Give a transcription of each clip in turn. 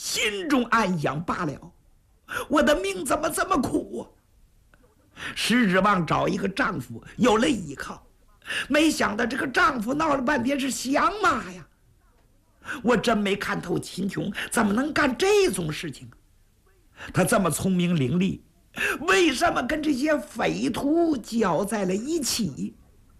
心中暗想罢了，我的命怎么这么苦啊！实指望找一个丈夫，有了依靠，没想到这个丈夫闹了半天是降马呀！我真没看透秦琼怎么能干这种事情。他这么聪明伶俐，为什么跟这些匪徒搅在了一起？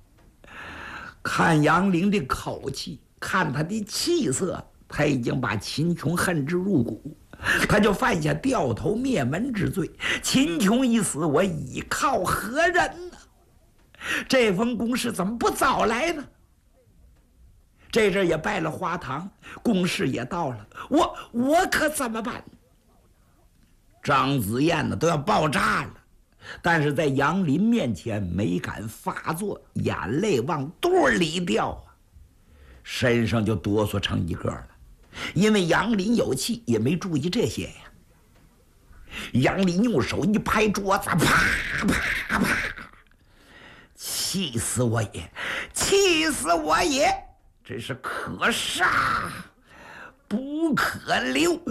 看杨林的口气，看他的气色，他已经把秦琼恨之入骨，他就犯下掉头灭门之罪。秦琼一死，我倚靠何人呢？这封公事怎么不早来呢？这阵也拜了花堂，公事也到了，我可怎么办？张子燕呢都要爆炸了，但是在杨林面前没敢发作，眼泪往肚里掉啊，身上就哆嗦成一个了。因为杨林有气，也没注意这些呀。杨林用手一拍桌子，啪啪啪，气死我也，气死我也！真是可杀不可留。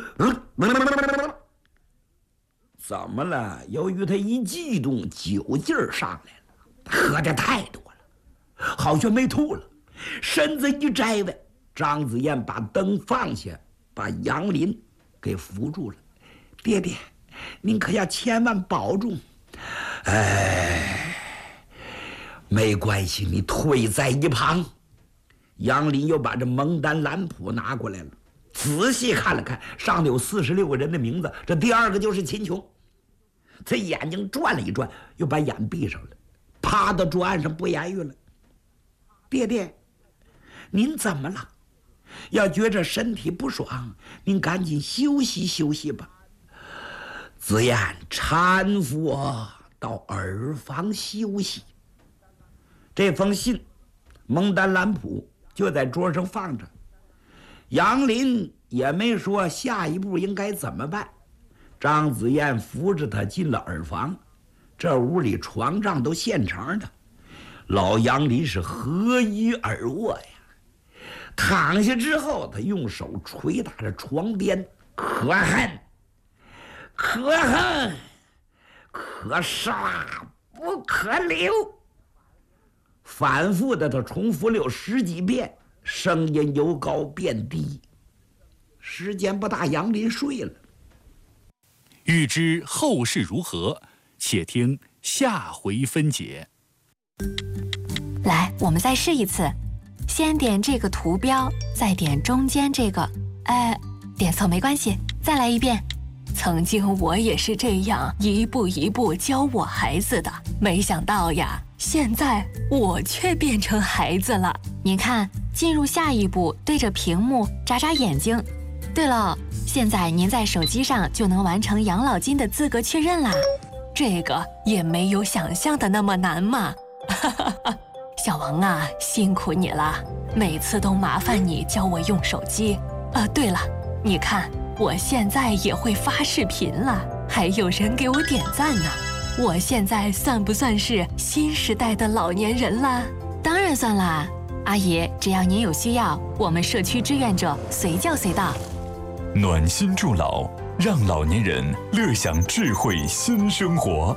怎么了？由于他一激动，酒劲儿上来了，喝的太多了，好像没吐了，身子一摘歪。张子燕把灯放下，把杨林给扶住了。爹爹，您可要千万保重。哎，没关系，你退在一旁。杨林又把这蒙丹蓝谱拿过来了，仔细看了看，上头有46个人的名字，这第2个就是秦琼。他眼睛转了一转，又把眼闭上了，趴到桌案上不言语了。爹爹，您怎么了？要觉着身体不爽，您赶紧休息休息吧。子燕搀扶我到耳房休息。这封信，蒙丹蓝谱就在桌上放着。杨林也没说下一步应该怎么办。张子燕扶着他进了耳房，这屋里床帐都现成的，老杨林是合衣而卧呀。躺下之后，他用手捶打着床边，可恨可恨可杀不可留，反复的他重复了10几遍，声音由高变低。时间不大，杨林睡了。 欲知后事如何，且听下回分解。 来，我们再试一次，先点这个图标，再点中间这个，点错没关系，再来一遍。曾经我也是这样一步一步教我孩子的，没想到呀，现在我却变成孩子了。您看，进入下一步，对着屏幕眨眨眼睛。对了，现在您在手机上就能完成养老金的资格确认啦，这个也没有想象的那么难嘛。小王啊，辛苦你了，每次都麻烦你教我用手机。对了，你看我现在也会发视频了，还有人给我点赞呢。我现在算不算是新时代的老年人啦？当然算啦，阿姨，只要您有需要，我们社区志愿者随叫随到。 暖心助老，让老年人乐享智慧新生活。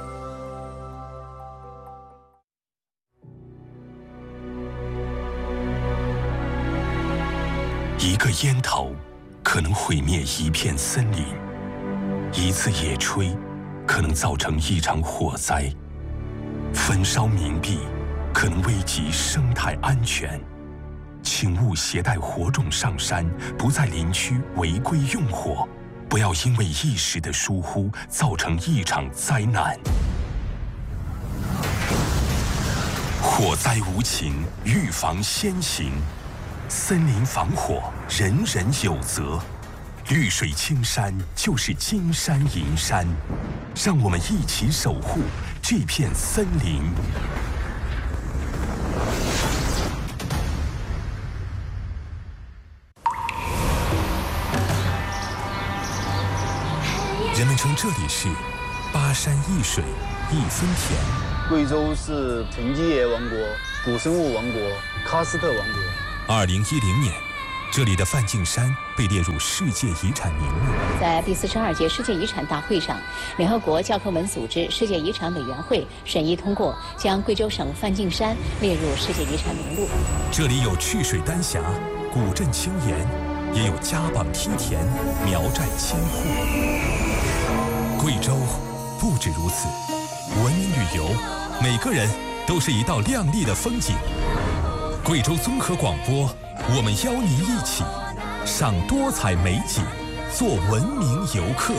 一个烟头可能毁灭一片森林，一次野炊可能造成一场火灾，焚烧冥币可能危及生态安全。请勿携带火种上山，不在林区违规用火，不要因为一时的疏忽造成一场灾难。火灾无情，预防先行。森林防火，人人有责。绿水青山就是金山银山，让我们一起守护这片森林。人们称这里是巴山一水一分田。 贵州是沉积岩王国、古生物王国、喀斯特王国。 2010年， 这里的梵净山被列入世界遗产名录。 在第42届世界遗产大会上，联合国教科文组织世界遗产委员会审议通过，将贵州省梵净山列入世界遗产名录。 这里有曲水丹霞、古镇青岩，也有家榜梯田、苗寨千户。贵州不止如此，文明旅游，每个人都是一道亮丽的风景。贵州综合广播，我们邀您一起赏多彩美景，做文明游客。